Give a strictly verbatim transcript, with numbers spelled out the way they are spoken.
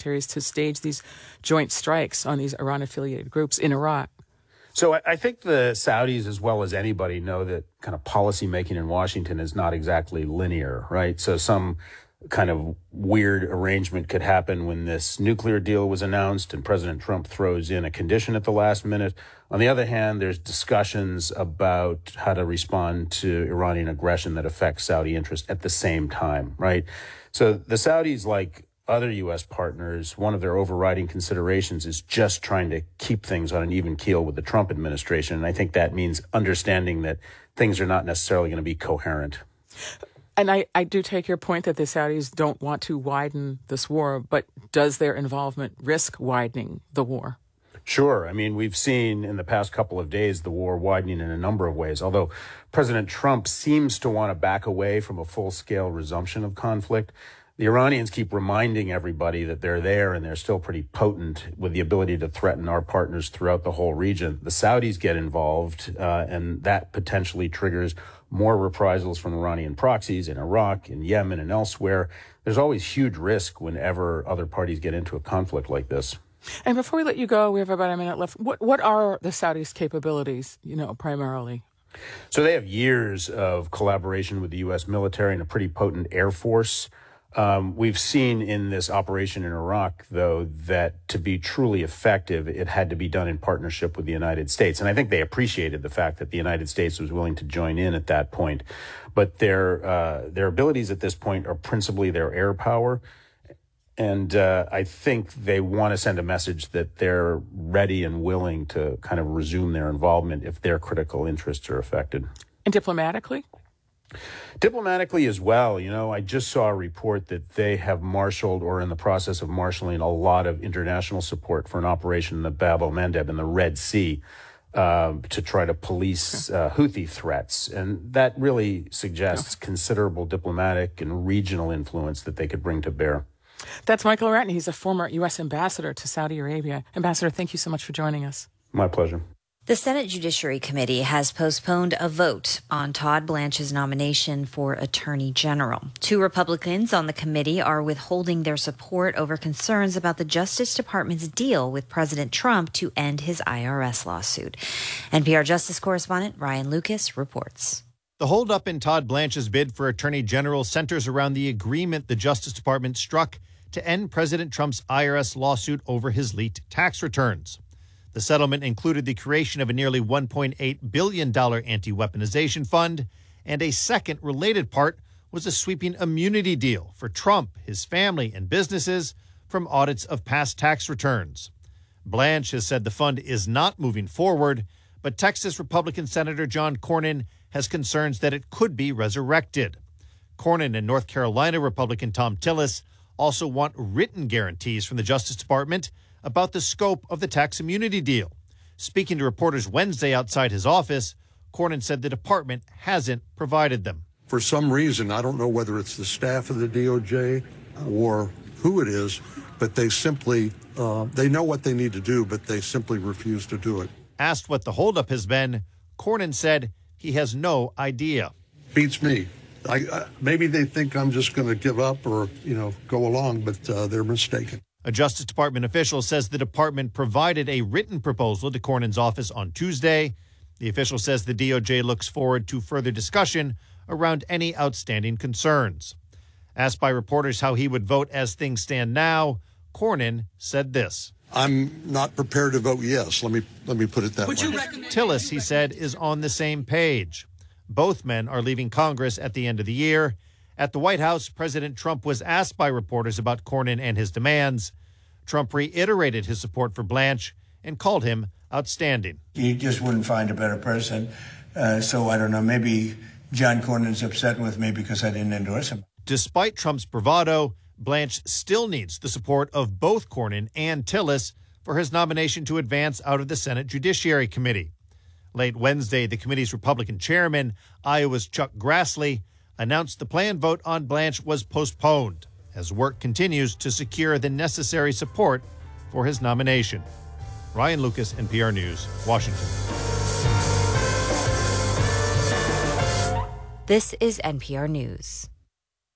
militaries to stage these joint strikes on these Iran-affiliated groups in Iraq? So I think the Saudis, as well as anybody, know that kind of policy making in Washington is not exactly linear, right? So some kind of weird arrangement could happen when this nuclear deal was announced and President Trump throws in a condition at the last minute. On the other hand, there's discussions about how to respond to Iranian aggression that affects Saudi interest at the same time, right? So the Saudis, like other U S partners, one of their overriding considerations is just trying to keep things on an even keel with the Trump administration. And I think that means understanding that things are not necessarily going to be coherent. And I, I do take your point that the Saudis don't want to widen this war, but does their involvement risk widening the war? Sure. I mean, we've seen in the past couple of days the war widening in a number of ways, although President Trump seems to want to back away from a full-scale resumption of conflict. The Iranians keep reminding everybody that they're there and they're still pretty potent with the ability to threaten our partners throughout the whole region. The Saudis get involved, uh, and that potentially triggers more reprisals from Iranian proxies in Iraq, in Yemen, and elsewhere. There's always huge risk whenever other parties get into a conflict like this. And before we let you go, we have about a minute left. What what are the Saudis' capabilities, you know, primarily? So they have years of collaboration with the U S military and a pretty potent air force. Um, we've seen in this operation in Iraq, though, that to be truly effective, it had to be done in partnership with the United States. And I think they appreciated the fact that the United States was willing to join in at that point. But their uh, their abilities at this point are principally their air power. And uh, I think they want to send a message that they're ready and willing to kind of resume their involvement if their critical interests are affected. And diplomatically? Diplomatically as well. You know, I just saw a report that they have marshaled or in the process of marshaling a lot of international support for an operation in the Bab el-Mandeb in the Red Sea uh, to try to police uh, Houthi threats. And that really suggests considerable diplomatic and regional influence that they could bring to bear. That's Michael Ratney. He's a former U S ambassador to Saudi Arabia. Ambassador, thank you so much for joining us. My pleasure. The Senate Judiciary Committee has postponed a vote on Todd Blanche's nomination for Attorney General. Two Republicans on the committee are withholding their support over concerns about the Justice Department's deal with President Trump to end his I R S lawsuit. N P R Justice correspondent Ryan Lucas reports. The holdup in Todd Blanche's bid for Attorney General centers around the agreement the Justice Department struck to end President Trump's I R S lawsuit over his leaked tax returns. The settlement included the creation of a nearly one point eight billion dollars anti-weaponization fund, and a second related part was a sweeping immunity deal for Trump, his family, and businesses from audits of past tax returns. Blanche has said the fund is not moving forward, but Texas Republican Senator John Cornyn has concerns that it could be resurrected. Cornyn and North Carolina Republican Thom Tillis also want written guarantees from the Justice Department about the scope of the tax immunity deal. Speaking to reporters Wednesday outside his office, Cornyn said the department hasn't provided them. For some reason, I don't know whether it's the staff of the D O J or who it is, but they simply, uh, they know what they need to do, but they simply refuse to do it. Asked what the holdup has been, Cornyn said he has no idea. Beats me. I, uh, maybe they think I'm just going to give up or, you know, go along, but uh, they're mistaken. A Justice Department official says the department provided a written proposal to Cornyn's office on Tuesday. The official says the D O J looks forward to further discussion around any outstanding concerns. Asked by reporters how he would vote as things stand now, Cornyn said this. I'm not prepared to vote yes. Let me let me put it that Would way. you recommend- Tillis, he said, is on the same page. Both men are leaving Congress at the end of the year. At the White House, President Trump was asked by reporters about Cornyn and his demands. Trump reiterated his support for Blanche and called him outstanding. You just wouldn't find a better person. Uh, so I don't know, maybe John Cornyn's upset with me because I didn't endorse him. Despite Trump's bravado, Blanche still needs the support of both Cornyn and Tillis for his nomination to advance out of the Senate Judiciary Committee. Late Wednesday, the committee's Republican chairman, Iowa's Chuck Grassley, announced the planned vote on Blanche was postponed as work continues to secure the necessary support for his nomination. Ryan Lucas, N P R News, Washington. This is N P R News.